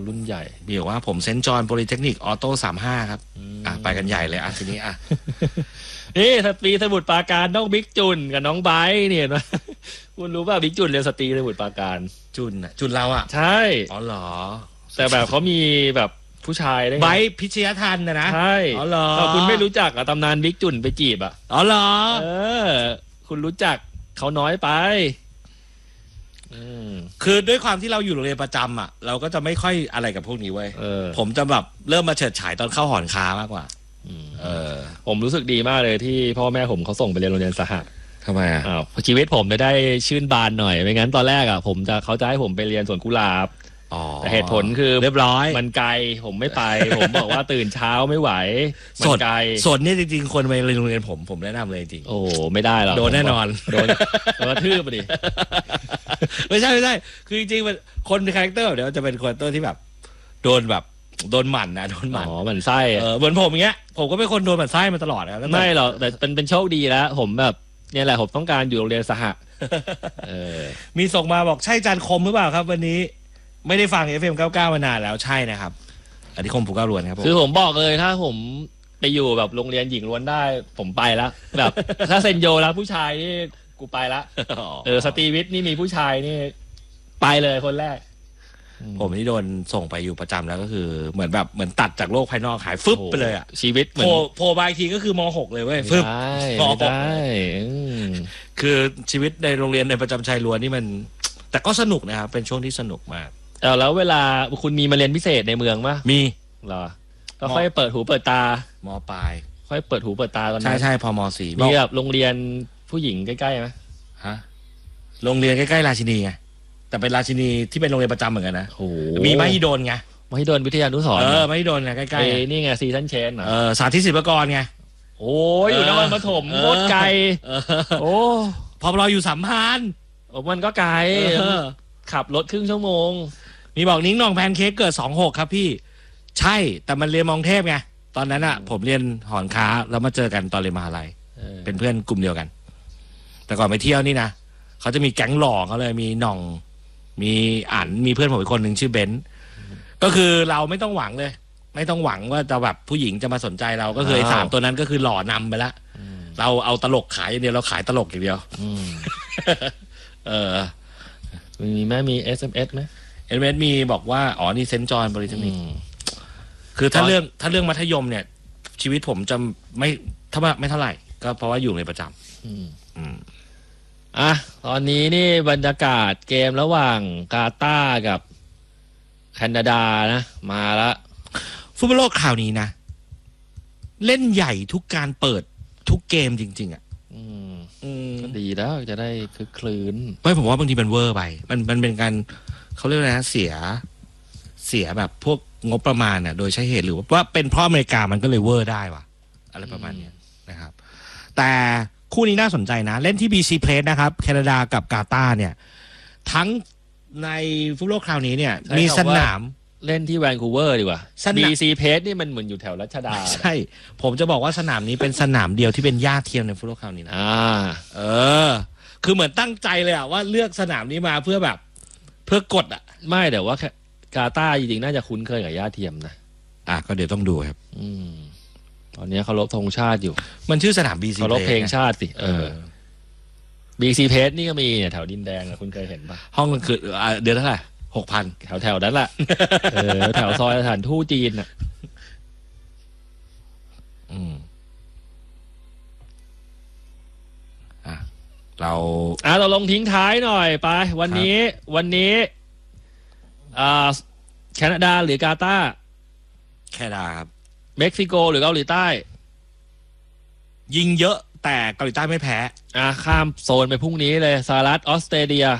รุ่นใหญ่เดี๋ยวว่าผมเซนต์จอห์นโพลิเทคนิคออโต้35ครับไปกันใหญ่เลยทีนี้นี่สตรีสมุทรปราการน้องบิ๊กจุนกับน้องไบร์เนี่ยนะคุณรู้ป่ะบิ๊กจุนเรียนสตรีสมุทรปราการจุนเราอ่ะใช่อ๋อเหรอแต่แบบเขามีแบบผู้ชายได้ไบร์พิชยทันนะใช่อ๋อเหรอคุณไม่รู้จักตำนานบิ๊กจุนไปจีบอ๋อเหรอคุณรู้จักเขาน้อยไปคือด้วยความที่เราอยู่โรงเรียนประจำเราก็จะไม่ค่อยอะไรกับพวกนี้เว้ยผมจะแบบเริ่มมาเฉิดฉายตอนเข้าหอนค้ามากกว่าผมรู้สึกดีมากเลยที่พ่อแม่ผมเขาส่งไปเรียนโรงเรียนสหะทำไมชีวิตผมได้ชื่นบานหน่อยไม่งั้นตอนแรกเขาจะให้ผมไปเรียนสวนกุหลาบแต่เหตุผลคือเรียบร้อยมันไกลผมไม่ไป ผมบอกว่าตื่นเช้าไม่ไหวมันไกลส่วนนี้จริงๆคนไปเรียนโรงเรียนผมแนะนำเลยจริงโอ้ไม่ได้หรอกโดนแน่นอนโดนกระทืบไปดิไม่ใช่คือจริงๆคนในคาแรคเตอร์เดี๋ยวจะเป็นคาแรคเตอร์ที่แบบโดนหมั่นนะโดนหมั่นหมั่นไส้เหมือนผมอย่างเงี้ยผมก็เป็นคนโดนหมั่นไส้มาตลอดนะไม่หรอกแต่เป็นโชคดีแล้วผมแบบเนี่ยแหละผมต้องการอยู่โรงเรียนสหะมีส่งมาบอกใช่จานคมหรือเปล่าครับวันนี้ไม่ได้ฟัง FM99 มานานแล้วใช่นะครับอธิคมภูเก้าล้วนครับคือผมบอกเลยถ้าผมไปอยู่แบบโรงเรียนหญิงล้วนได้ผมไปแล้วแบบถ้าเซนโยแล้วผู้ชายนี่กูไปละสตรีวิทย์นี่มีผู้ชายนี่ไปเลยคนแรกผมที่โดนส่งไปอยู่ประจำแล้วก็คือเหมือนตัดจากโลกภายนอกหายฟึบไปเลยชีวิตโผล่บางทีก็คือม.6 เลยเว้ยฟึบไม่ได้คือชีวิตในโรงเรียนในประจำชายล้วนนี่มันแต่ก็สนุกนะครับเป็นช่วงที่สนุกมากแล้วเวลาคุณมีมาเรียนพิเศษในเมืองมั้ยมีเหรอก็ค่อยเปิดหูเปิดตาม .ปลายค่อยเปิดหูเปิดตาตอนนั้นใช่พอม.4 มีแบบโรงเรียนผู้หญิงใกล้ๆมั้ยฮะโรงเรียนใกล้ๆราชินีไงแต่เป็นราชินีที่เป็นโรงเรียนประจำเหมือนกันนะมีมหิดลไงมหิดลวิทยานุสรณ์มหิดลไงใกล้ๆนี่ไงซีซันเชนสาธิตศิลปากรไงโอ้ยอยู่นครปฐมโคตรไกลโอ้พอเราอยู่สัมพันธ์มันก็ไกลขับรถครึ่งชั่วโมงมีบอกนิ้งนองแพนเค้กเกิด26ครับพี่ใช่แต่มันเรียนมองเทพไงตอนนั้นผมเรียนหอนค้าแล้วมาเจอกันตอนเรียนมหาลัยเป็นเพื่อนกลุ่มเดียวกันแต่ก่อนไปเที่ยวนี่นะเขาจะมีแก๊งหล่อเขาเลยมีหน่องมีอั๋นมีเพื่อนผมอีกคนหนึ่งชื่อเบนซ์ก็คือเราไม่ต้องหวังเลยไม่ต้องหวังว่าจะแบบผู้หญิงจะมาสนใจเราก็คือ3ตัวนั้นก็คือหล่อนำไปละเราเอาตลกขายอย่างเดียวเราขายตลกอย่างเดียวมีไหมมี SMS ไหม SMS มีบอกว่านี่เซนต์จอห์นบริษัทนี้คือถ้าเรื่องมัธยมเนี่ยชีวิตผมจะไม่เท่าไหร่ก็เพราะว่าอยู่ในประจำตอนนี้นี่บรรยากาศเกมระหว่างกาตาร์กับแคนาดานะมาละฟุตบอลโลกคราวนี้นะเล่นใหญ่ทุกการเปิดทุกเกมจริงๆก็ดีแล้วจะได้คึกคลื้นไม่ผมว่าบางทีมันเวอร์ไปมันเป็นการเขาเรียกอะไรนะเสียแบบพวกงบประมาณโดยใช้เหตุหรือว่าเป็นเพราะอเมริกามันก็เลยเวอร์ได้ว่ะอะไรประมาณนี้นะครับแต่คู่นี้น่าสนใจนะเล่นที่ BC Place นะครับแคนาดากับกาตาร์เนี่ยทั้งในฟุตบอลโลกคราวนี้เนี่ยมีสนามเล่นที่แวนคูเวอร์ดีกว่า BC Place นี่มันเหมือนอยู่แถวรัชดาใช่ผมจะบอกว่าสนามนี้เป็นสนามเดียวที่เป็นหญ้าเทียมในฟุตบอลโลกคราวนี้นะคือเหมือนตั้งใจเลยว่าเลือกสนามนี้มาเพื่อกดไม่แต่ว่ากาตาร์จริงๆน่าจะคุ้นเคยกับหญ้าเทียมนะก็เดี๋ยวต้องดูครับตอนนี้เคารพธงชาติอยู่มันชื่อสนาม BC เคารพเพลงชาติสิBC Place นี่ก็มีแถวดินแดงคุณเคยเห็นป่ะห้องมันคือเดือนเท่าไหร่ 6,000 แถวนั้นแหละแถวซอยสถานทูตจีนเราลงทิ้งท้ายหน่อยไปวันนี้แคนาดาหรือกาตาร์แคนาดาครับเม็กซิโกหรือเกาหลีใต้ยิงเยอะแต่เกาหลีใต้ไม่แพ้ข้ามโซนไปพรุ่งนี้เลยสหรัฐออสเตรเลีย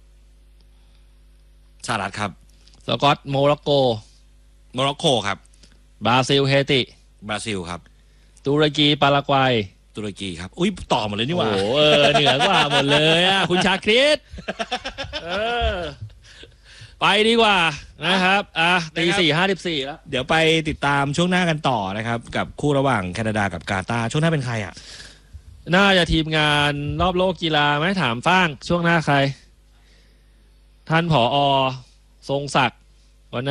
สหรัฐครับสกอตโมร็อกโกครับบราซิลเฮติบราซิลครับตุรกีปารากวัยตุรกีครับอุ้ยต่อหมดเลยนี่หว่าเหนือกว่าหมดเลยคุณชาคริสไปดีกว่านะครับ4:54แล้วเดี๋ยวไปติดตามช่วงหน้ากันต่อนะครับกับคู่ระหว่างแคนาดากับกาตาร์ช่วงหน้าเป็นใครน่าจะทีมงานรอบโลกกีฬาไหมถามฟ้างช่วงหน้าใครท่านผอ.ทรงศักดิ์